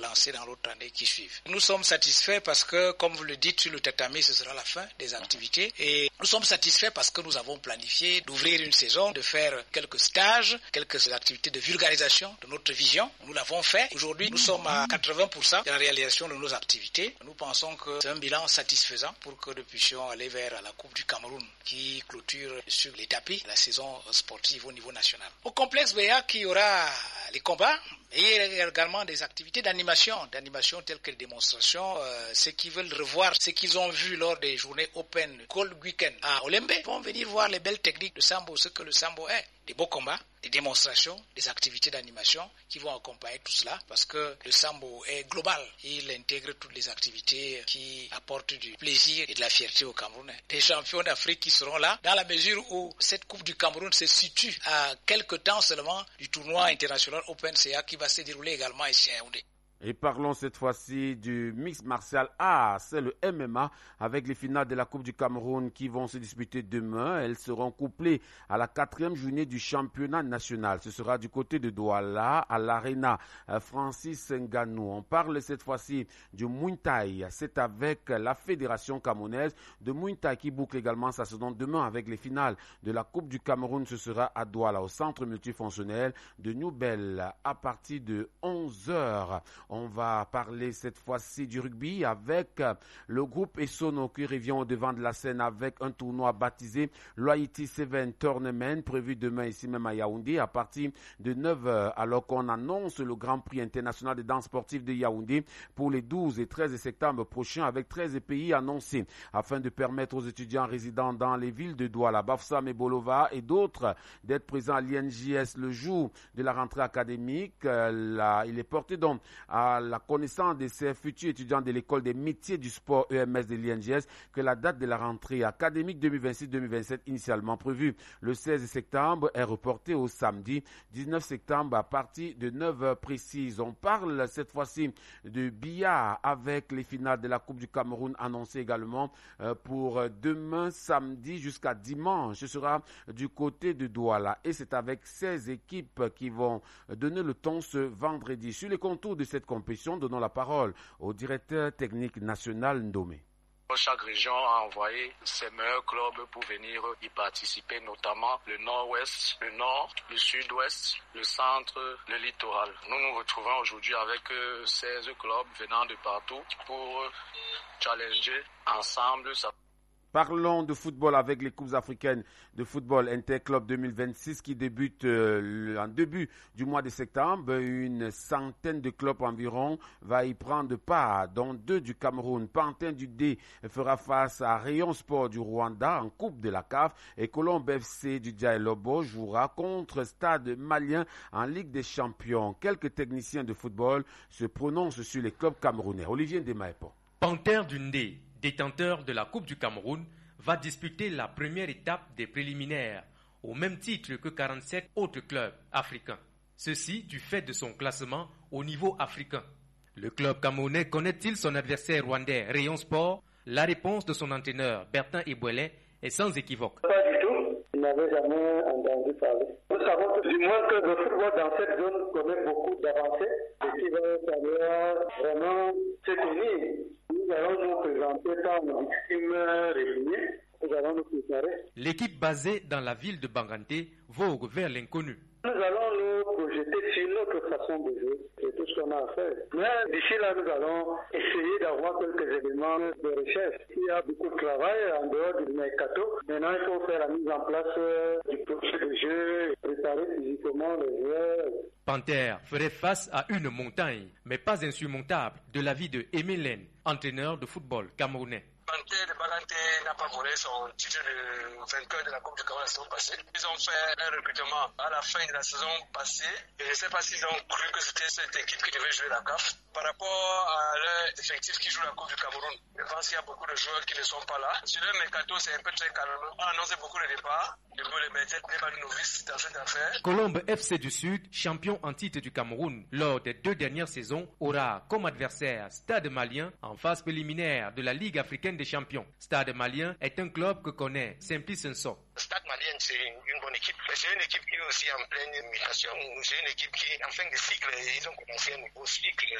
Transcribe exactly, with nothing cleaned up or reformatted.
relancer dans l'autre année qui suivent. Nous sommes satisfaits parce que, comme vous le dites, sur le tatami, ce sera la fin des activités. Et nous sommes satisfaits parce que nous avons planifié d'ouvrir une saison, de faire quelques stages, quelques activités de vulgarisation de notre vision. Nous l'avons fait. Aujourd'hui, nous sommes à quatre-vingts pour cent de la réalisation de nos activités. Nous pensons que c'est un bilan satisfaisant pour que nous puissions aller vers la Coupe du Cameroun qui clôture sur les tapis la saison sportive au niveau national. Au complexe B A, qui aura les combats et également des activités d'animation, d'animation telles que les démonstrations. Euh, ceux qui veulent revoir ce qu'ils ont vu lors des journées Open Cold Weekend à Olembe vont venir voir les belles techniques de sambo, ce que le sambo est. Des beaux combats, des démonstrations, des activités d'animation qui vont accompagner tout cela parce que le sambo est global. Il intègre toutes les activités qui apportent du plaisir et de la fierté au Cameroun. Des champions d'Afrique qui seront là dans la mesure où cette Coupe du Cameroun se situe à quelques temps seulement du tournoi international Open C A qui va se dérouler également ici à Yaoundé. Et parlons cette fois-ci du mix martial art, c'est le M M A avec les finales de la Coupe du Cameroun qui vont se disputer demain. Elles seront couplées à la quatrième journée du championnat national. Ce sera du côté de Douala à l'Arena Francis Ngannou. On parle cette fois-ci du Muay Thai. C'est avec la Fédération camerounaise de Muay Thai qui boucle également sa saison demain avec les finales de la Coupe du Cameroun. Ce sera à Douala au centre multifonctionnel de Newbel à partir de onze heures. On va parler cette fois-ci du rugby avec le groupe Essono qui revient au devant de la scène avec un tournoi baptisé Loyalty sept Tournament prévu demain ici même à Yaoundé à partir de neuf heures alors qu'on annonce le Grand Prix international de danse sportive de Yaoundé pour les douze et treize septembre prochains avec treize pays annoncés afin de permettre aux étudiants résidant dans les villes de Douala, Bafoussam et Bolova et d'autres d'être présents à l'I N J S le jour de la rentrée académique. Là, il est porté donc à la connaissance de ces futurs étudiants de l'école des métiers du sport E M S de l'I N J S que la date de la rentrée académique deux mille vingt-six deux mille vingt-sept initialement prévue le seize septembre est reportée au samedi dix-neuf septembre à partir de neuf heures précises. On parle cette fois-ci de billard avec les finales de la Coupe du Cameroun annoncées également pour demain samedi jusqu'à dimanche. Ce sera du côté de Douala et c'est avec seize équipes qui vont donner le ton ce vendredi. Sur les contours de cette compétition, donnons la parole au directeur technique national Ndomé. Chaque région a envoyé ses meilleurs clubs pour venir y participer, notamment le nord-ouest, le nord, le sud-ouest, le centre, le littoral. Nous nous retrouvons aujourd'hui avec seize clubs venant de partout pour challenger ensemble. Parlons de football avec les Coupes africaines de football Interclub deux mille vingt-six qui débute euh, en début du mois de septembre. Une centaine de clubs environ va y prendre part, dont deux du Cameroun. Pantin du D fera face à Rayon Sport du Rwanda en Coupe de la C A F et Colombe F C du Djaïlobo jouera contre Stade Malien en Ligue des Champions. Quelques techniciens de football se prononcent sur les clubs camerounais. Olivier Ndemaepo. Pantin du D, détenteur de la Coupe du Cameroun, va disputer la première étape des préliminaires, au même titre que quarante-sept autres clubs africains. Ceci du fait de son classement au niveau africain. Le club camerounais connaît-il son adversaire rwandais Rayon Sport? La réponse de son entraîneur Bertin Ebouele est sans équivoque. Pas du tout, je n'avais jamais entendu parler. Nous savons du moins que le football dans cette zone connaît beaucoup d'avancées et qu'il va falloir vraiment se tenir. Nous allons nous présenter par nos victimes réunies. Nous allons nous préparer. L'équipe basée dans la ville de Banganté vogue vers l'inconnu. Nous allons nous projeter sur notre façon de jouer. C'est tout ce qu'on a à faire. Mais d'ici là, nous allons essayer d'avoir quelques éléments de recherche. Il y a beaucoup de travail en dehors du mercato. Maintenant, il faut faire la mise en place du projet de jeu, préparer physiquement les joueurs. Panther ferait face à une montagne, mais pas insurmontable, de l'avis de Émile Lène, entraîneur de football camerounais. Panthère de Baganté n'a pas volé son titre de vainqueur de la Coupe du Cameroun la saison passée. Ils ont fait un recrutement à la fin de la saison passée et je ne sais pas s'ils ont cru que c'était cette équipe qui devait jouer la C A F. Par rapport à leur effectif qui joue la Coupe du Cameroun, je pense qu'il y a beaucoup de joueurs qui ne sont pas là. Sur le mercato, c'est un peu très calme. On a annoncé beaucoup de départs. Du coup, les métiers n'est pas de novice dans cette affaire. Colombe F C du Sud, champion en titre du Cameroun lors des deux dernières saisons, aura comme adversaire Stade Malien en phase préliminaire de la Ligue africaine des champions. Stade Malien est un club que connaît Simplice Nso. Stade Malien, c'est une bonne équipe. Mais c'est une équipe qui est aussi en pleine mutation. C'est une équipe qui, en fin de cycle, ils ont commencé un nouveau cycle.